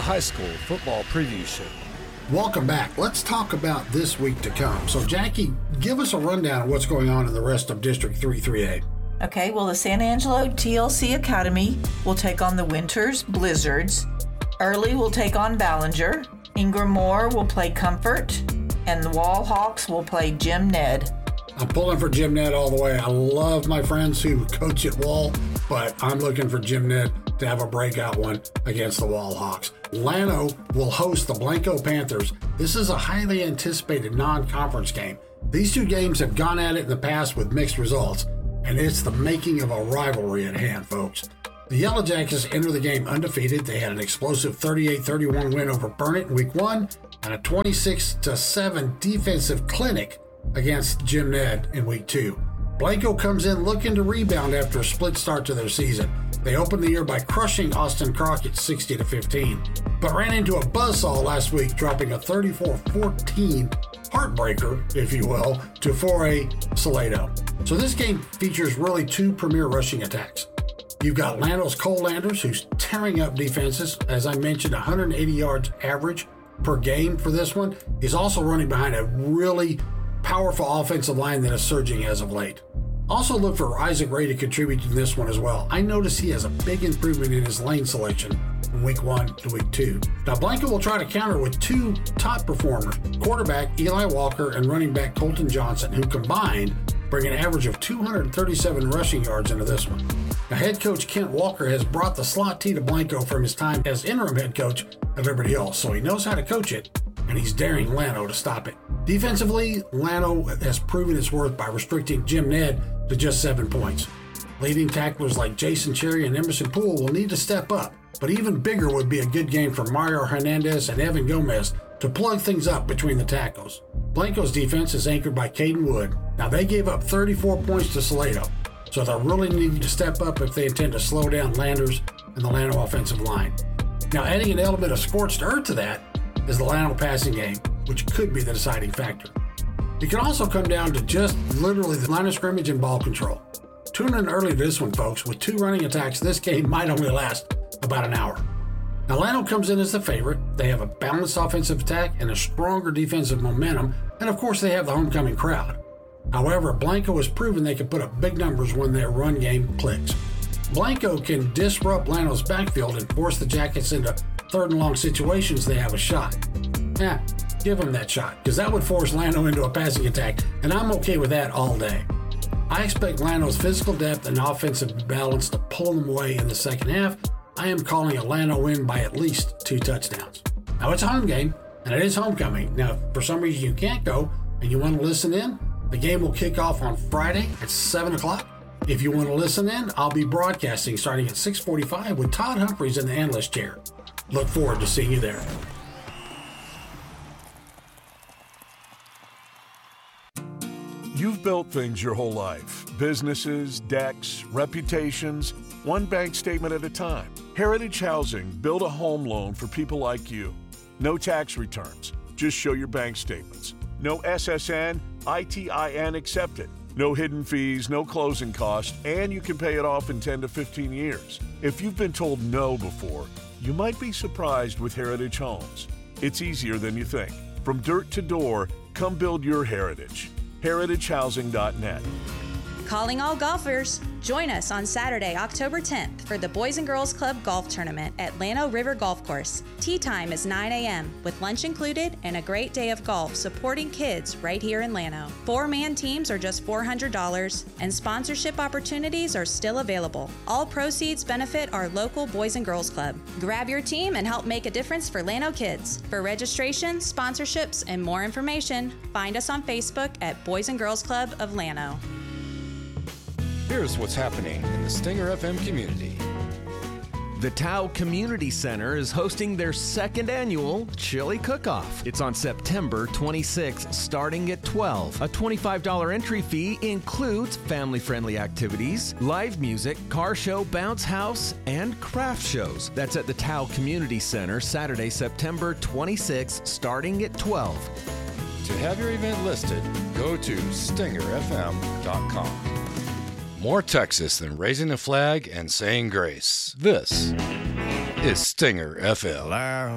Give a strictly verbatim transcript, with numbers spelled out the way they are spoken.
high school football preview show. Welcome back. Let's talk about this week to come. So, Jackie, give us a rundown of what's going on in the rest of District three three A. Okay, well, the San Angelo T L C Academy will take on the Winters Blizzards. Early will take on Ballinger. Ingram Moore will play Comfort. And the Wall Hawks will play Jim Ned. I'm pulling for Jim Ned all the way. I love my friends who coach at Wall, but I'm looking for Jim Ned to have a breakout one against the Wall Hawks. Llano will host the Blanco Panthers. This is a highly anticipated non-conference game. These two games have gone at it in the past with mixed results, and it's the making of a rivalry at hand, folks. The Yellow Jackets enter the game undefeated. They had an explosive thirty-eight thirty-one win over Burnett in week one and a twenty-six to seven defensive clinic against Jim Ned in week two. Blanco comes in looking to rebound after a split start to their season. They opened the year by crushing Austin Crockett sixty to fifteen, but ran into a buzzsaw last week, dropping a thirty-four fourteen heartbreaker, if you will, to four A Salado. So this game features really two premier rushing attacks. You've got Llano's Cole Landers, who's tearing up defenses. As I mentioned, one hundred eighty yards average per game for this one. He's also running behind a really powerful offensive line that is surging as of late. Also look for Isaac Ray to contribute to this one as well. I noticed he has a big improvement in his lane selection from week one to week two. Now Blanco will try to counter with two top performers, quarterback Eli Walker and running back Colton Johnson, who combined bring an average of two hundred thirty-seven rushing yards into this one. Now head coach Kent Walker has brought the slot T to Blanco from his time as interim head coach of Liberty Hill, so he knows how to coach it, and he's daring Llano to stop it. Defensively, Llano has proven its worth by restricting Jim Ned to just seven points. Leading tacklers like Jason Cherry and Emerson Poole will need to step up, but even bigger would be a good game for Mario Hernandez and Evan Gomez to plug things up between the tackles. Blanco's defense is anchored by Caden Wood. Now they gave up thirty-four points to Salado, so they'll really need to step up if they intend to slow down Landers and the Llano offensive line. Now adding an element of scorched earth to that is the Llano passing game, which could be the deciding factor. It can also come down to just literally the line of scrimmage and ball control. Tune in early to this one, folks. With two running attacks, this game might only last about an hour. Now, Llano comes in as the favorite. They have a balanced offensive attack and a stronger defensive momentum, and of course they have the homecoming crowd. However, Blanco has proven they can put up big numbers when their run game clicks. Blanco can disrupt Llano's backfield and force the Jackets into third and long situations. They have a shot. Yeah, give them that shot, because that would force Llano into a passing attack, and I'm okay with that all day. I expect Llano's physical depth and offensive balance to pull them away in the second half. I am calling a Llano win by at least two touchdowns. Now, it's a home game, and it is homecoming. Now, if for some reason you can't go and you want to listen in, the game will kick off on Friday at seven o'clock. If you want to listen in, I'll be broadcasting starting at six forty-five with Todd Humphreys in the analyst chair. Look forward to seeing you there. You've built things your whole life. Businesses, decks, reputations, one bank statement at a time. Heritage Housing built a home loan for people like you. No tax returns. Just show your bank statements. No S S N, I T I N accepted. No hidden fees, no closing costs, and you can pay it off in ten to fifteen years. If you've been told no before, you might be surprised with Heritage Homes. It's easier than you think. From dirt to door, come build your heritage. heritage housing dot net. Calling all golfers. Join us on Saturday, October tenth for the Boys and Girls Club Golf Tournament at Llano River Golf Course. Tee time is nine a.m. with lunch included and a great day of golf supporting kids right here in Llano. Four-man teams are just four hundred dollars and sponsorship opportunities are still available. All proceeds benefit our local Boys and Girls Club. Grab your team and help make a difference for Llano kids. For registration, sponsorships, and more information, find us on Facebook at Boys and Girls Club of Llano. Here's what's happening in the Stinger F M community. The Tao Community Center is hosting their second annual Chili Cook-Off. It's on September twenty-sixth, starting at twelve. A twenty-five dollars entry fee includes family-friendly activities, live music, car show, bounce house, and craft shows. That's at the Tao Community Center, Saturday, September twenty-sixth, starting at twelve. To have your event listed, go to stinger f m dot com. More Texas than raising the flag and saying grace. This is Stinger F M.